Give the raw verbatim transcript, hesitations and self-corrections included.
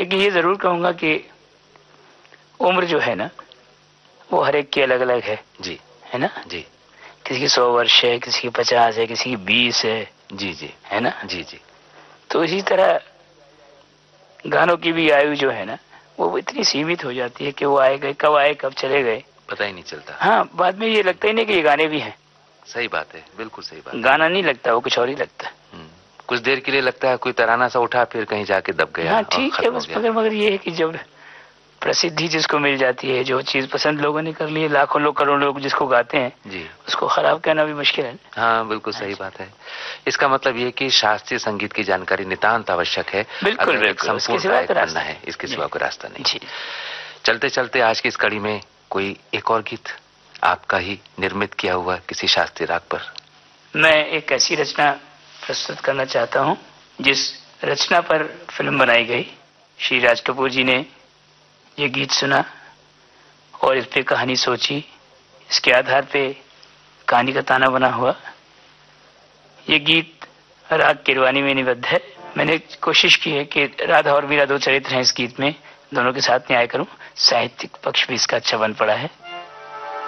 लेकिन ये जरूर कहूंगा कि उम्र जो है ना वो हर एक की अलग अलग है जी, है ना जी। किसी की सौ वर्ष है, किसी की पचास है, किसी की बीस है। जी जी, है ना। जी जी। तो इसी तरह गानों की भी आयु जो है ना वो इतनी सीमित हो जाती है कि वो आए गए, कब आए कब चले गए पता ही नहीं चलता। हाँ, बाद में ये लगता ही नहीं कि ये गाने भी हैं। सही बात है, बिल्कुल सही बात है। गाना नहीं लगता, वो कुछ और ही लगता है। कुछ देर के लिए लगता है कोई तराना सा उठा, फिर कहीं जाके दब गया। हाँ ठीक है, बस मगर मगर ये है कि जब प्रसिद्धि जिसको मिल जाती है, जो चीज पसंद लोगों ने कर ली है, लाखों लोग करोड़ों लोग जिसको गाते हैं जी, उसको खराब कहना भी मुश्किल है। हाँ बिल्कुल सही बात है। इसका मतलब ये कि शास्त्रीय संगीत की जानकारी नितांत आवश्यक है। बिल्कुल अगर एक संपूर्ण गायक बनना है, इसके सिवा कोई रास्ता नहीं। चलते चलते आज की इस कड़ी में कोई एक और गीत आपका ही निर्मित किया हुआ किसी शास्त्रीय राग पर। मैं एक ऐसी रचना प्रस्तुत करना चाहता हूँ जिस रचना पर फिल्म बनाई गई। श्री राज कपूर जी ने ये गीत सुना और इस पे कहानी सोची, इसके आधार पे कहानी का ताना बना हुआ। ये गीत राग किरवानी में निबद्ध है। मैंने कोशिश की है कि राधा और मीरा दो चरित्र हैं इस गीत में, दोनों के साथ न्याय करूं। साहित्यिक पक्ष भी इसका अच्छा बन पड़ा है।